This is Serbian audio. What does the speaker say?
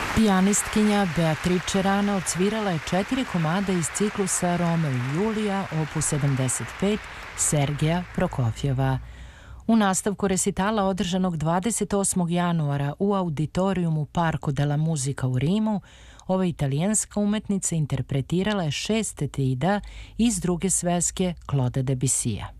Pijanistkinja Beatrice Rana odsvirala je 4 komada iz ciklusa Romeo i Julija, opus 75, Sergeja Prokofjeva. U nastavku resitala održanog 28. januara u auditorijumu Parco della Musica u Rimu, ova italijanska umetnica interpretirala je 6 etida iz druge sveske Claude Debussija.